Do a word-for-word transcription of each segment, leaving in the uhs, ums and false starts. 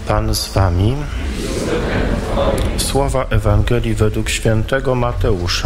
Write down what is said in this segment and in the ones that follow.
Pan z wami. Słowa Ewangelii według świętego Mateusza.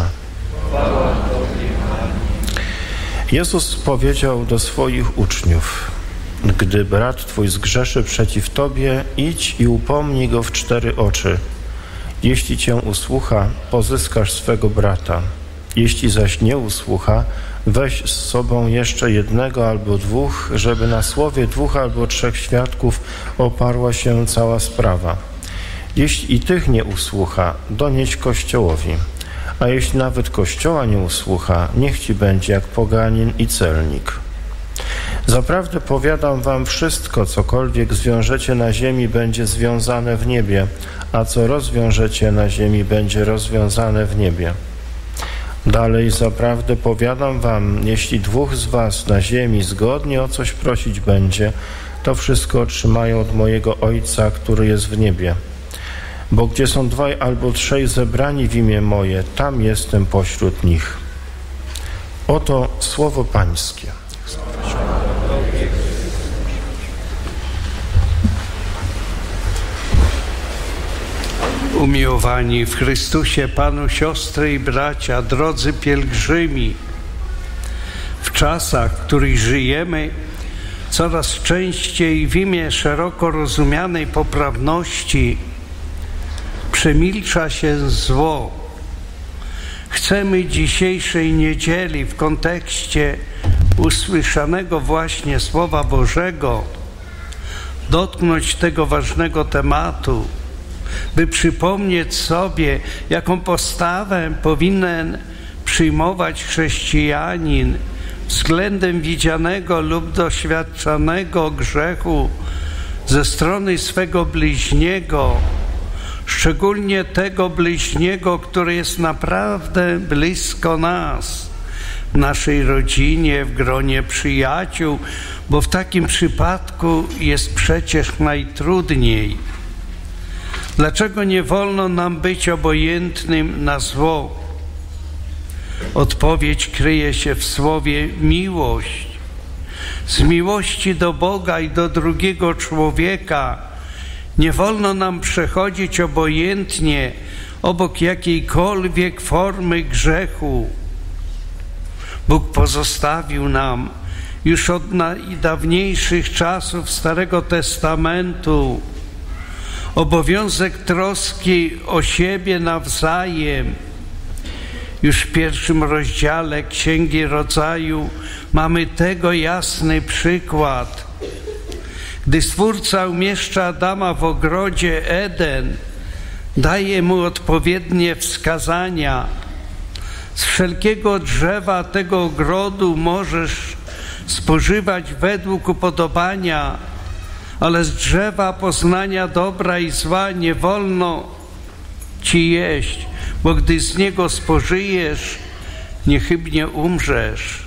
Jezus powiedział do swoich uczniów: gdy brat twój zgrzeszy przeciw tobie, idź i upomnij go w cztery oczy. Jeśli cię usłucha, pozyskasz swego brata. Jeśli zaś nie usłucha, weź z sobą jeszcze jednego albo dwóch, żeby na słowie dwóch albo trzech świadków oparła się cała sprawa. Jeśli i tych nie usłucha, donieś Kościołowi. A jeśli nawet Kościoła nie usłucha, niech ci będzie jak poganin i celnik. Zaprawdę powiadam wam, wszystko, cokolwiek zwiążecie na ziemi, będzie związane w niebie, a co rozwiążecie na ziemi, będzie rozwiązane w niebie. Dalej, zaprawdę powiadam wam, jeśli dwóch z was na ziemi zgodnie o coś prosić będzie, to wszystko otrzymają od mojego Ojca, który jest w niebie. Bo gdzie są dwaj albo trzej zebrani w imię moje, tam jestem pośród nich. Oto słowo Pańskie. Umiłowani w Chrystusie Panu siostry i bracia, drodzy pielgrzymi, w czasach, w których żyjemy, coraz częściej w imię szeroko rozumianej poprawności przemilcza się zło. Chcemy dzisiejszej niedzieli w kontekście usłyszanego właśnie Słowa Bożego dotknąć tego ważnego tematu, by przypomnieć sobie, jaką postawę powinien przyjmować chrześcijanin względem widzianego lub doświadczanego grzechu ze strony swego bliźniego, szczególnie tego bliźniego, który jest naprawdę blisko nas, w naszej rodzinie, w gronie przyjaciół, bo w takim przypadku jest przecież najtrudniej. Dlaczego nie wolno nam być obojętnym na zło? Odpowiedź kryje się w słowie miłość. Z miłości do Boga i do drugiego człowieka nie wolno nam przechodzić obojętnie obok jakiejkolwiek formy grzechu. Bóg pozostawił nam już od najdawniejszych czasów Starego Testamentu obowiązek troski o siebie nawzajem. Już w pierwszym rozdziale Księgi Rodzaju mamy tego jasny przykład. Gdy Stwórca umieszcza Adama w ogrodzie Eden, daje mu odpowiednie wskazania. Z wszelkiego drzewa tego ogrodu możesz spożywać według upodobania, ale z drzewa poznania dobra i zła nie wolno ci jeść, bo gdy z niego spożyjesz, niechybnie umrzesz.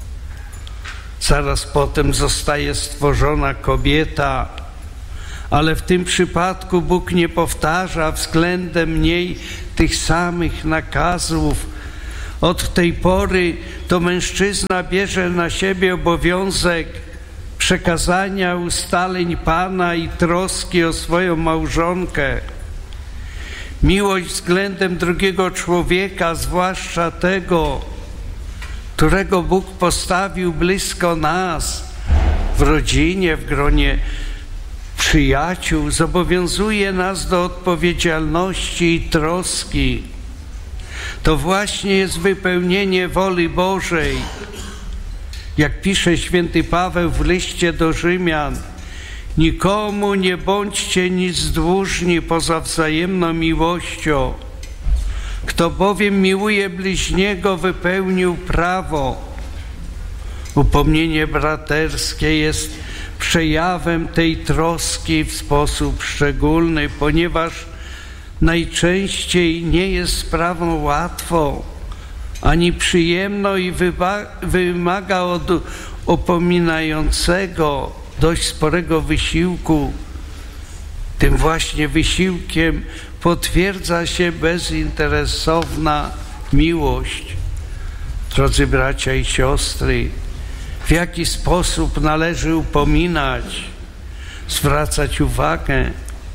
Zaraz potem zostaje stworzona kobieta, ale w tym przypadku Bóg nie powtarza względem niej tych samych nakazów. Od tej pory to mężczyzna bierze na siebie obowiązek przekazania ustaleń Pana i troski o swoją małżonkę. Miłość względem drugiego człowieka, zwłaszcza tego, którego Bóg postawił blisko nas, w rodzinie, w gronie przyjaciół, zobowiązuje nas do odpowiedzialności i troski. To właśnie jest wypełnienie woli Bożej. Jak pisze święty Paweł w liście do Rzymian, nikomu nie bądźcie nic dłużni poza wzajemną miłością. Kto bowiem miłuje bliźniego, wypełnił prawo. Upomnienie braterskie jest przejawem tej troski w sposób szczególny, ponieważ najczęściej nie jest sprawą łatwą, ani przyjemną i wymaga od upominającego dość sporego wysiłku. Tym właśnie wysiłkiem potwierdza się bezinteresowna miłość. Drodzy bracia i siostry, w jaki sposób należy upominać, zwracać uwagę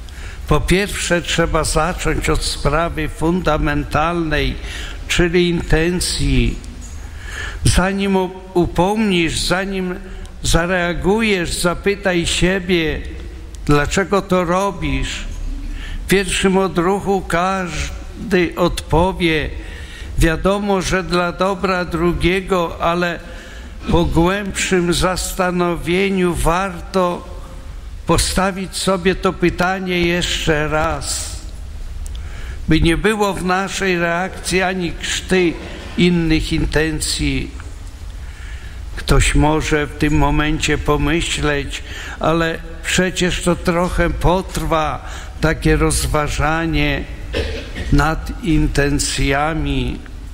Po pierwsze trzeba zacząć od sprawy fundamentalnej, czyli intencji. Zanim upomnisz, zanim zareagujesz, zapytaj siebie, dlaczego to robisz. W pierwszym odruchu każdy odpowie, wiadomo, że dla dobra drugiego, ale po głębszym zastanowieniu warto postawić sobie to pytanie jeszcze raz, by nie było w naszej reakcji ani krzty innych intencji. Ktoś może w tym momencie pomyśleć, ale przecież to trochę potrwa, takie rozważanie nad intencjami.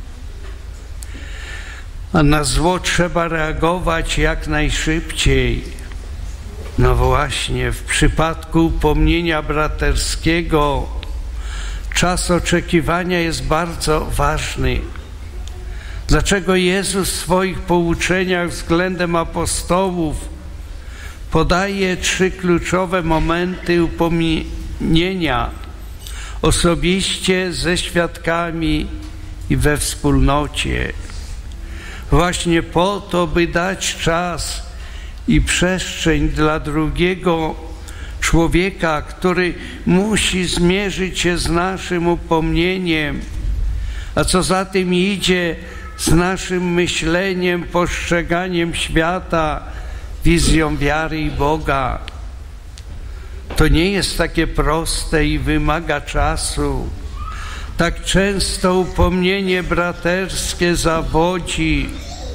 A na zło trzeba reagować jak najszybciej. No właśnie, w przypadku upomnienia braterskiego czas oczekiwania jest bardzo ważny. Dlaczego Jezus w swoich pouczeniach względem apostołów podaje trzy kluczowe momenty upomnienia osobiście, ze świadkami i we wspólnocie? Właśnie po to, by dać czas i przestrzeń dla drugiego człowieka, który musi zmierzyć się z naszym upomnieniem, a co za tym idzie, z naszym myśleniem, postrzeganiem świata, wizją wiary i Boga. To nie jest takie proste i wymaga czasu. Tak często upomnienie braterskie zawodzi.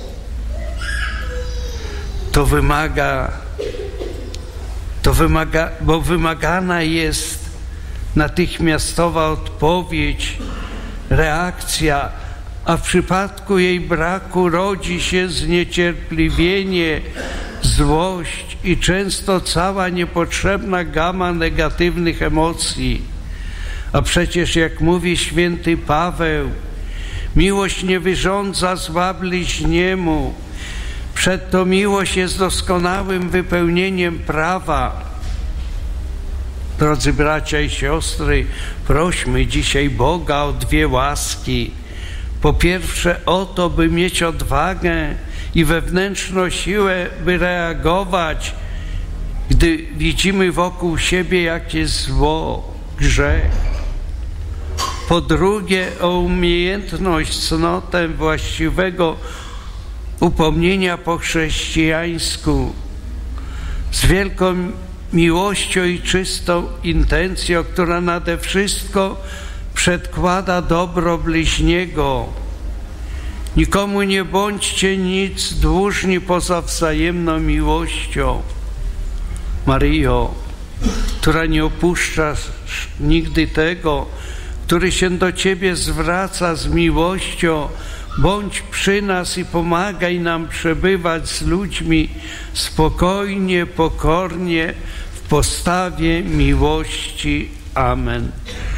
To wymaga, to wymaga, bo wymagana jest natychmiastowa odpowiedź, reakcja, a w przypadku jej braku rodzi się zniecierpliwienie, złość i często cała niepotrzebna gama negatywnych emocji. A przecież, jak mówi święty Paweł, miłość nie wyrządza zła bliźniemu. Przedto miłość jest doskonałym wypełnieniem prawa. Drodzy bracia i siostry, prośmy dzisiaj Boga o dwie łaski. Po pierwsze o to, by mieć odwagę i wewnętrzną siłę, by reagować, gdy widzimy wokół siebie jakieś zło, grzech. Po drugie o umiejętność, cnotę właściwego upomnienia po chrześcijańsku, z wielką miłością i czystą intencją, która nade wszystko przedkłada dobro bliźniego. Nikomu nie bądźcie nic dłużni poza wzajemną miłością. Maryjo, która nie opuszczasz nigdy tego, który się do Ciebie zwraca z miłością, bądź przy nas i pomagaj nam przebywać z ludźmi spokojnie, pokornie, w postawie miłości. Amen.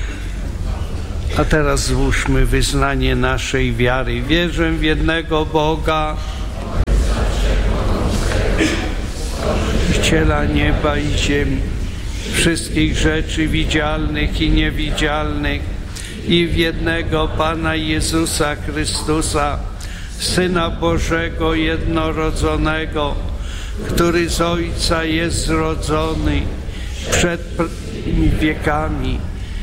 A teraz złóżmy wyznanie naszej wiary. Wierzę w jednego Boga, Stworzyciela nieba i ziemi, wszystkich rzeczy widzialnych i niewidzialnych, i w jednego Pana Jezusa Chrystusa, Syna Bożego jednorodzonego, który z Ojca jest zrodzony przed wiekami,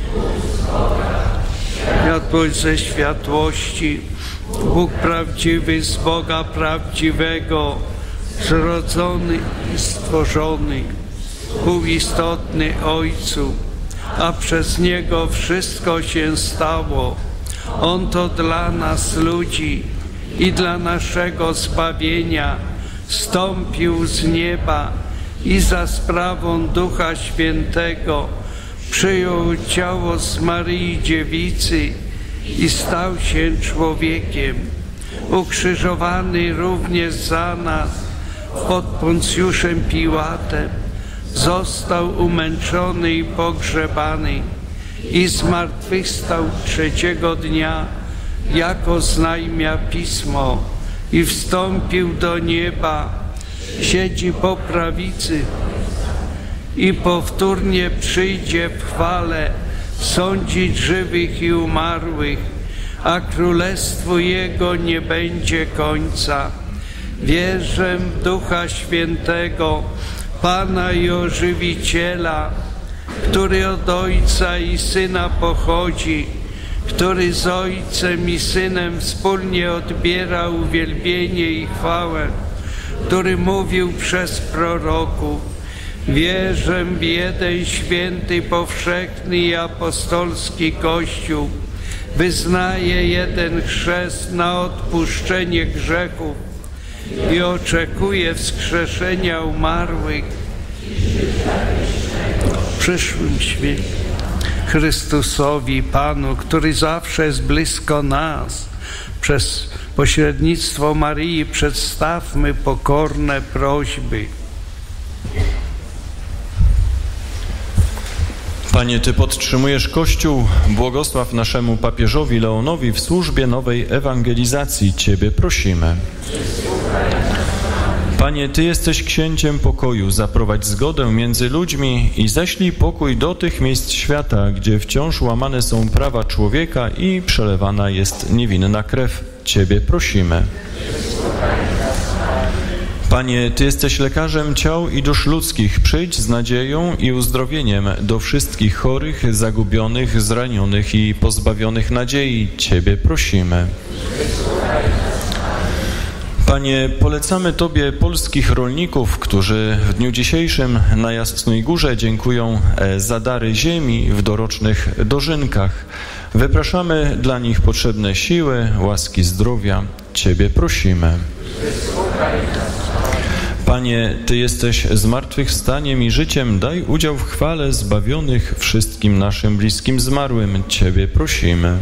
światłość ze światłości, Bóg prawdziwy z Boga prawdziwego, zrodzony i stworzony, półistotny Ojcu, a przez Niego wszystko się stało. On to dla nas ludzi i dla naszego zbawienia zstąpił z nieba i za sprawą Ducha Świętego przyjął ciało z Maryi Dziewicy i stał się człowiekiem, ukrzyżowany również za nas pod Poncjuszem Piłatem, został umęczony i pogrzebany i zmartwychwstał trzeciego dnia, jako znajmia Pismo, i wstąpił do nieba, siedzi po prawicy i powtórnie przyjdzie w chwale sądzić żywych i umarłych, a królestwu Jego nie będzie końca. Wierzę w Ducha Świętego, Pana i Ożywiciela, który od Ojca i Syna pochodzi, który z Ojcem i Synem wspólnie odbiera uwielbienie i chwałę, który mówił przez proroków. Wierzę w jeden święty, powszechny i apostolski Kościół. Wyznaję jeden chrzest na odpuszczenie grzechów i oczekuję wskrzeszenia umarłych w przyszłym świecie. Chrystusowi, Panu, który zawsze jest blisko nas, przez pośrednictwo Maryi przedstawmy pokorne prośby. Panie, Ty podtrzymujesz Kościół, błogosław naszemu papieżowi Leonowi w służbie nowej ewangelizacji. Ciebie prosimy. Panie, Ty jesteś księciem pokoju, zaprowadź zgodę między ludźmi i ześlij pokój do tych miejsc świata, gdzie wciąż łamane są prawa człowieka i przelewana jest niewinna krew. Ciebie prosimy. Panie, Ty jesteś lekarzem ciał i dusz ludzkich. Przyjdź z nadzieją i uzdrowieniem do wszystkich chorych, zagubionych, zranionych i pozbawionych nadziei. Ciebie prosimy. Panie, polecamy Tobie polskich rolników, którzy w dniu dzisiejszym na Jasnej Górze dziękują za dary ziemi w dorocznych dożynkach. Wypraszamy dla nich potrzebne siły, łaski zdrowia. Ciebie prosimy. Panie, Ty jesteś zmartwychwstaniem i życiem, daj udział w chwale zbawionych wszystkim naszym bliskim zmarłym. Ciebie prosimy.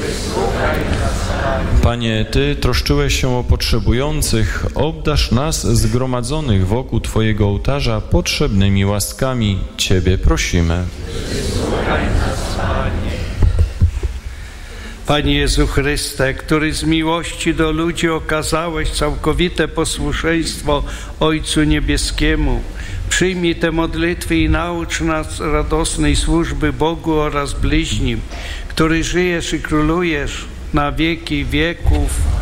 Panie, Ty troszczyłeś się o potrzebujących, obdarz nas zgromadzonych wokół Twojego ołtarza potrzebnymi łaskami. Ciebie prosimy. Panie Jezu Chryste, który z miłości do ludzi okazałeś całkowite posłuszeństwo Ojcu Niebieskiemu, przyjmij te modlitwy i naucz nas radosnej służby Bogu oraz bliźnim, który żyjesz i królujesz na wieki wieków.